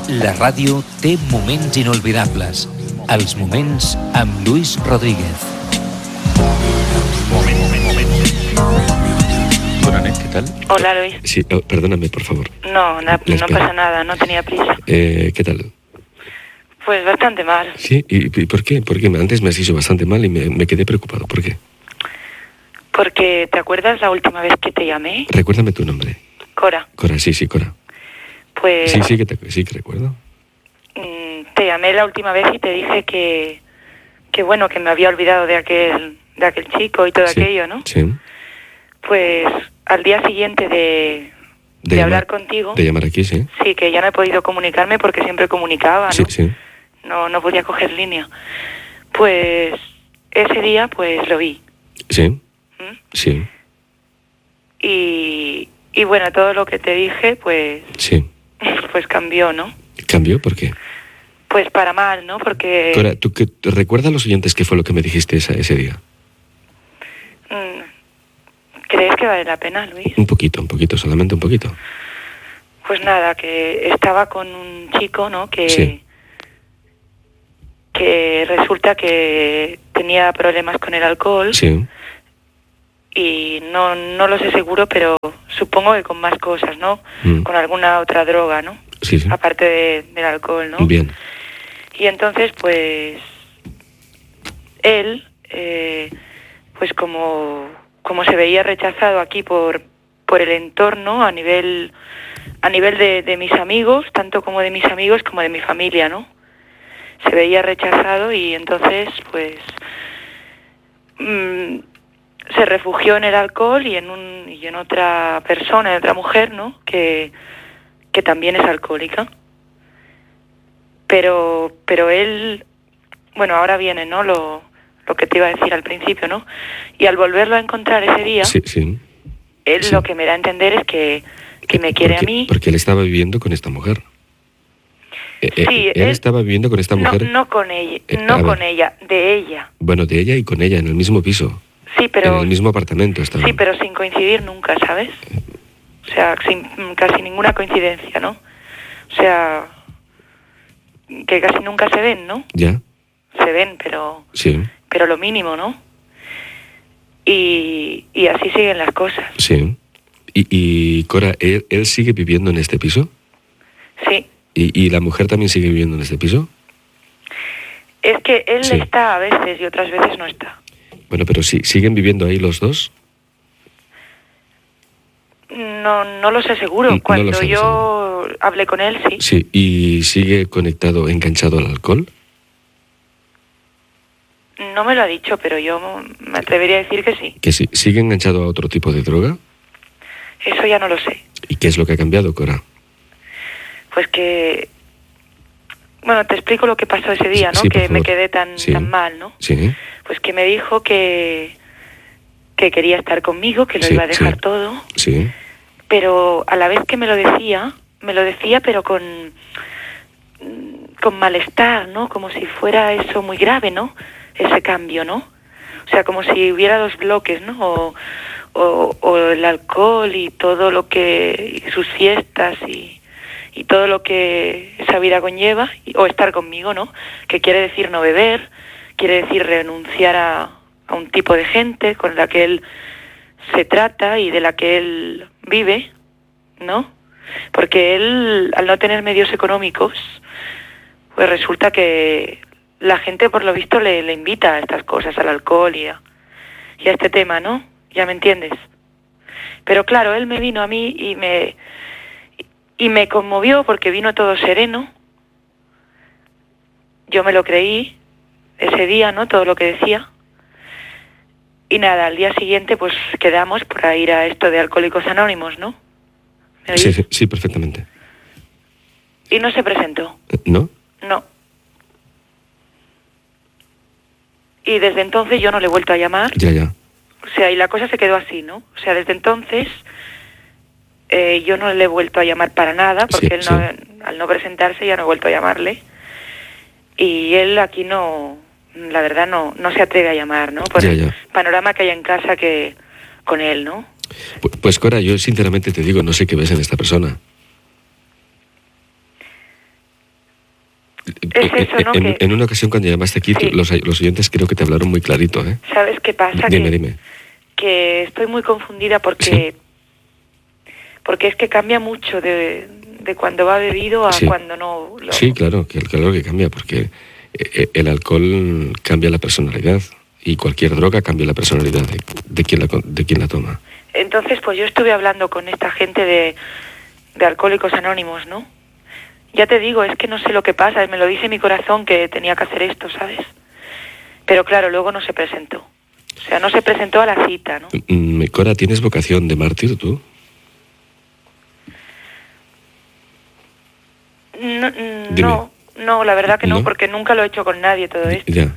La ràdio té moments inolvidables. Els moments amb Luis Rodríguez. Hola, Anet, ¿qué tal? Hola, Luis. Sí, perdóname, por favor. No pasa nada, no tenía prisa. ¿Qué tal? Pues bastante mal. Sí, ¿y por qué? Porque antes me has dicho bastante mal y me quedé preocupado. ¿Por qué? Porque, ¿te acuerdas la última vez que te llamé? Recuérdame tu nombre. Cora. Cora, sí, Cora. Pues... Sí, que recuerdo. Te llamé la última vez y te dije que bueno, que me había olvidado de aquel chico y todo aquello, ¿no? Sí. Pues al día siguiente de hablar contigo... De llamar aquí, sí. Sí, que ya no he podido comunicarme porque siempre comunicaba, ¿no? Sí. No podía coger línea. Pues ese día, pues lo vi. Sí. Sí. Y bueno, todo lo que te dije, pues... Sí. Pues cambió, ¿no? ¿Cambió? ¿Por qué? Pues para mal, ¿no? Porque... Cora, ¿tú recuerdas a los oyentes qué fue lo que me dijiste ese día? ¿Crees que vale la pena, Luis? Un poquito, solamente un poquito. Pues nada, que estaba con un chico, ¿no? Sí. Que resulta que tenía problemas con el alcohol. Sí. Y no lo sé seguro, pero supongo que con más cosas, ¿no? Con alguna otra droga, ¿no? Sí. Aparte del alcohol, ¿no? Bien. Y entonces, pues, él, pues como se veía rechazado aquí por el entorno, a nivel de mis amigos, tanto como de mis amigos como de mi familia, ¿no? Se veía rechazado y entonces, pues, se refugió en el alcohol y en otra persona, en otra mujer, ¿no? Que también es alcohólica. Pero él, bueno, ahora viene, ¿no? Lo que te iba a decir al principio, ¿no? Y al volverlo a encontrar ese día, él lo que me da a entender es que me quiere a mí. Porque él estaba viviendo con esta mujer. Sí, él estaba viviendo con esta mujer. No con ella, de ella. Bueno, de ella y con ella, en el mismo piso. Sí, pero... En el mismo apartamento estaban. Sí, pero sin coincidir nunca, ¿sabes? O sea, sin casi ninguna coincidencia, ¿no? O sea, que casi nunca se ven, ¿no? Ya. Se ven, pero... Sí. Pero lo mínimo, ¿no? Y así siguen las cosas. Sí. Y Cora, ¿él sigue viviendo en este piso? Sí. ¿Y la mujer también sigue viviendo en este piso? Es que él está a veces y otras veces no está. Bueno, pero ¿siguen viviendo ahí los dos? No lo sé seguro. Cuando yo hablé con él, sí. Sí, ¿y sigue conectado, enganchado al alcohol? No me lo ha dicho, pero yo me atrevería a decir que sí. ¿Que sí? ¿Sigue enganchado a otro tipo de droga? Eso ya no lo sé. ¿Y qué es lo que ha cambiado, Cora? Pues que... Bueno, te explico lo que pasó ese día, ¿no? Sí, que me quedé tan mal, ¿no? Sí. Pues que me dijo que quería estar conmigo, que lo iba a dejar todo. Sí. Pero a la vez que me lo decía pero con malestar, ¿no? Como si fuera eso muy grave, ¿no? Ese cambio, ¿no? O sea, como si hubiera dos bloques, ¿no? O el alcohol y todo lo que... y sus fiestas y todo lo que esa vida conlleva, o estar conmigo, ¿no? Que quiere decir no beber, quiere decir renunciar a un tipo de gente con la que él se trata y de la que él vive, ¿no? Porque él, al no tener medios económicos, pues resulta que la gente, por lo visto, le invita a estas cosas, al alcohol y a este tema, ¿no? ¿Ya me entiendes? Pero claro, él me vino a mí y me conmovió porque vino todo sereno. Yo me lo creí ese día, ¿no? Todo lo que decía. Y nada, al día siguiente pues quedamos para ir a esto de Alcohólicos Anónimos, ¿no? ¿Me oyes? Sí, perfectamente. Y no se presentó. ¿No? No. Y desde entonces yo no le he vuelto a llamar. Ya. O sea, y la cosa se quedó así, ¿no? O sea, desde entonces yo no le he vuelto a llamar para nada, porque él al no presentarse ya no he vuelto a llamarle. Y él aquí la verdad no se atreve a llamar, ¿no? Por el panorama que hay en casa que con él, ¿no? Pues Cora, yo sinceramente te digo, no sé qué ves en esta persona. Es eso, ¿no? En una ocasión cuando llamaste aquí, Sí. los oyentes creo que te hablaron muy clarito, ¿eh? ¿Sabes qué pasa? Dime. Que estoy muy confundida porque es que cambia mucho de cuando va bebido a Sí. cuando no lo... Sí, claro que cambia, porque el alcohol cambia la personalidad y cualquier droga cambia la personalidad de quien la toma. Entonces, pues yo estuve hablando con esta gente de Alcohólicos Anónimos, ¿no? Ya te digo, es que no sé lo que pasa, me lo dice mi corazón que tenía que hacer esto, ¿sabes? Pero claro, luego no se presentó. O sea, no se presentó a la cita, ¿no? Cora, ¿tienes vocación de mártir tú? No, la verdad que no, ¿No? porque nunca lo he hecho con nadie todo esto. Ya.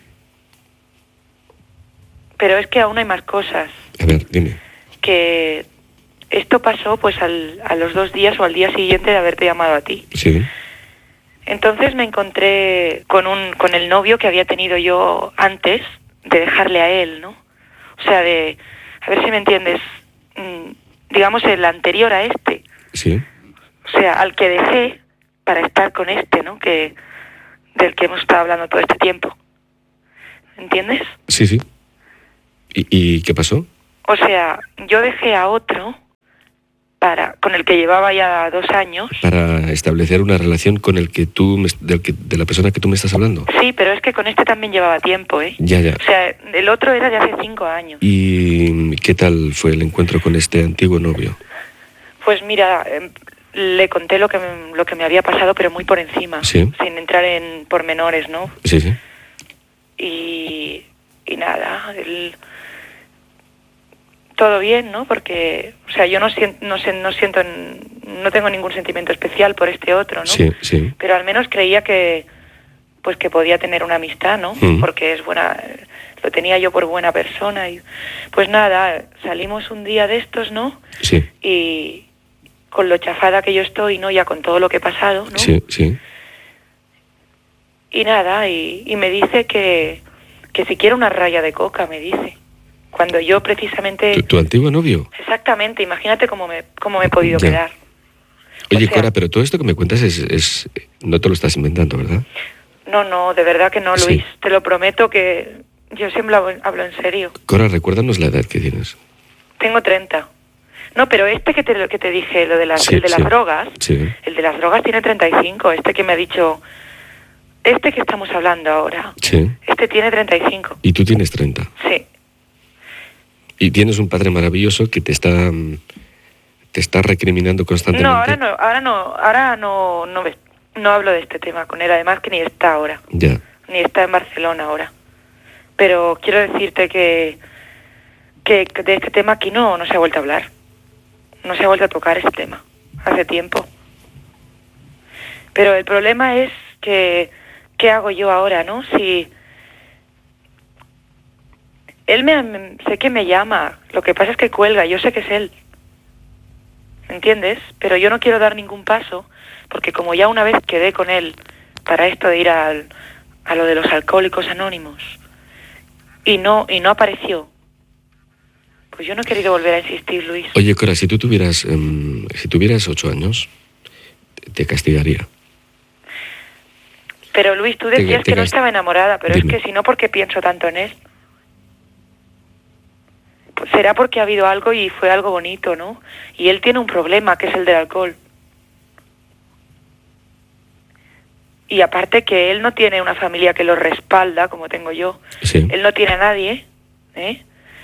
Pero es que aún hay más cosas. A ver, dime. Que esto pasó pues a los 2 días o al día siguiente de haberte llamado a ti. Sí. Entonces me encontré con el novio que había tenido yo antes de dejarle a él, ¿no? O sea, a ver si me entiendes, digamos el anterior a este. Sí. O sea, al que dejé para estar con este, ¿no? Del que hemos estado hablando todo este tiempo. ¿Entiendes? Sí. ¿Y qué pasó? O sea, yo dejé a otro con el que llevaba ya 2 años. Para establecer una relación con el que de la persona que tú me estás hablando. Sí, pero es que con este también llevaba tiempo, ¿eh? Ya. O sea, el otro era de hace 5 años. ¿Y qué tal fue el encuentro con este antiguo novio? Pues mira, le conté lo que me había pasado, pero muy por encima, Sí. sin entrar en pormenores, ¿no? Sí. Y nada, todo bien, ¿no? Porque, o sea, yo no tengo ningún sentimiento especial por este otro, ¿no? Sí. Pero al menos creía que podía tener una amistad, ¿no? Porque es buena, lo tenía yo por buena persona y pues nada, salimos un día de estos, ¿no? Sí. Y con lo chafada que yo estoy, ¿no? Ya con todo lo que he pasado, ¿no? Sí. Y nada, y me dice que si quiere una raya de coca, me dice. Cuando yo precisamente... ¿Tu antiguo novio? Exactamente, imagínate cómo me he podido Ya. quedar. Oye, O sea, Cora, pero todo esto que me cuentas es no te lo estás inventando, ¿verdad? No, de verdad que no, Sí. Luis. Te lo prometo que yo siempre hablo en serio. Cora, recuérdanos la edad que tienes. Tengo 30. No, pero este que te dije, lo de las, Sí, el de las sí. drogas, Sí. el de las drogas tiene 35. Este que me ha dicho, este que estamos hablando ahora, Sí. este tiene 35. Y tú tienes 30. Sí. Y tienes un padre maravilloso que te está recriminando constantemente. No, ahora no hablo de este tema con él, además que ni está ahora, Ya. ni está en Barcelona ahora. Pero quiero decirte que de este tema aquí no se ha vuelto a hablar. No se ha vuelto a tocar ese tema, hace tiempo. Pero el problema es que, ¿qué hago yo ahora, no? Si él sé que me llama, lo que pasa es que cuelga, yo sé que es él. ¿Me entiendes? Pero yo no quiero dar ningún paso, porque como ya una vez quedé con él para esto de ir a lo de los Alcohólicos Anónimos, y no apareció, pues yo no he querido volver a insistir, Luis. Oye, Cora, si tuvieras 8 años, te castigaría. Pero Luis, tú decías que no estaba enamorada, pero Dime. es que si no, ¿por qué pienso tanto en él? Pues será porque ha habido algo y fue algo bonito, ¿no? Y él tiene un problema, que es el del alcohol. Y aparte que él no tiene una familia que lo respalda, como tengo yo. Sí. Él no tiene a nadie, ¿eh?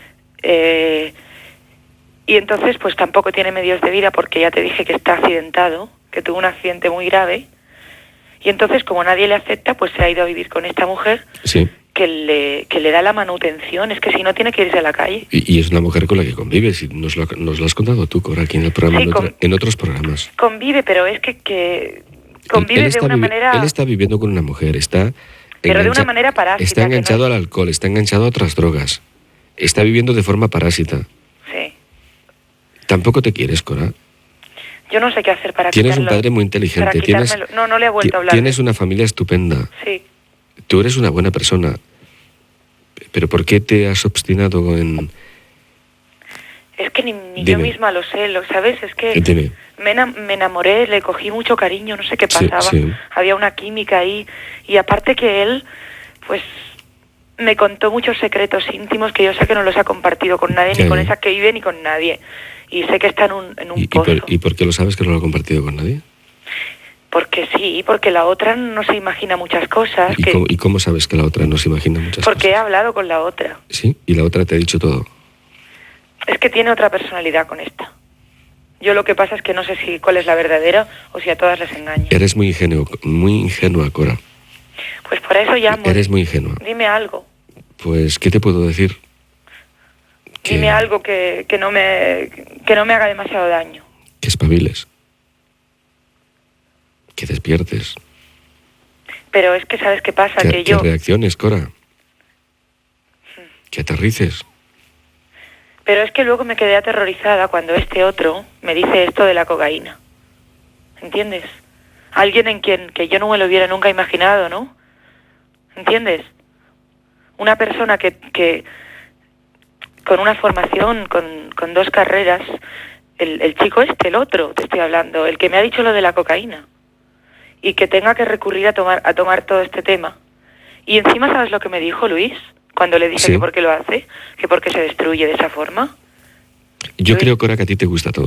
Y entonces pues tampoco tiene medios de vida porque ya te dije que está accidentado, que tuvo un accidente muy grave. Y entonces como nadie le acepta, pues se ha ido a vivir con esta mujer Sí. que le da la manutención. Es que si no tiene que irse a la calle. Y es una mujer con la que convives y nos lo has contado tú, Cora, aquí en el programa, Sí, en otros programas. Convive, pero es que convive Él de una manera... Él está viviendo con una mujer, Pero de una manera parásita. Está que no enganchado es- al alcohol, está enganchado a otras drogas. Está viviendo de forma parásita. Sí. Tampoco te quieres, Cora. Yo no sé qué hacer para Tienes un quitarlo. padre muy inteligente. Para quitármelo. No le he vuelto a hablar. Tienes una familia estupenda. Sí. Tú eres una buena persona. Pero ¿por qué te has obstinado en Es que ni Dime. yo misma lo sé, ¿sabes? Es que Dime. me enamoré, le cogí mucho cariño, no sé qué pasaba. Sí. Había una química ahí. Y aparte que él, pues, me contó muchos secretos íntimos que yo sé que no los ha compartido con nadie, Ya, ni con ya. esa que vive, ni con nadie. Y sé que está en un pozo. ¿Y por qué lo sabes que no lo ha compartido con nadie? Porque sí, porque la otra no se imagina muchas cosas. ¿Y cómo sabes que la otra no se imagina muchas Porque he cosas? hablado con la otra. Sí, y la otra te ha dicho todo. Es que tiene otra personalidad con esta. Yo lo que pasa es que no sé si cuál es la verdadera o si a todas les engaña. Eres muy ingenua, Cora. Pues por eso llamo. Eres muy ingenua. Dime algo. Pues, ¿qué te puedo decir? Dime algo que no me haga demasiado daño. Que espabiles. Que despiertes. Pero es que ¿sabes qué pasa? Que Que reacciones, Cora. Que aterrices. Pero es que luego me quedé aterrorizada cuando este otro me dice esto de la cocaína. ¿Entiendes? Alguien que yo no me lo hubiera nunca imaginado, ¿no? ¿Entiendes? Una persona que con una formación, con 2 carreras, el chico el otro, te estoy hablando, el que me ha dicho lo de la cocaína, y que tenga que recurrir a tomar todo este tema. Y encima, ¿sabes lo que me dijo Luis? Cuando le dije Sí. que por qué lo hace, que por qué se destruye de esa forma. Yo Luis, creo, Cora, que a ti te gusta todo.